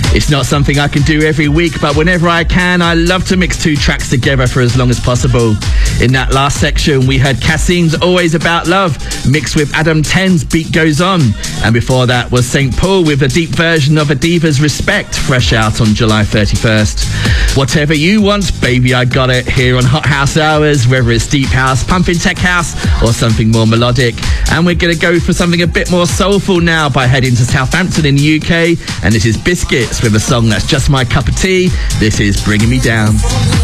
It's not something I can do every week, but whenever I can, I love to mix two tracks together for as long as possible. In that last section, we heard Cassim's Always About Love, mixed with Adam Ten's Beat Goes On. And before that was St. Paul with a deep version of Adiva's Respect, fresh out on July 31st. Whatever you want, baby, I got it, here on Hot House Hours, whether it's deep house, pumping tech house, or something more melodic. And we're going to go for something a bit more soulful now by heading to Southampton in the UK. And this is Biscuits with a song that's just my cup of tea. This is Bringing Me Down.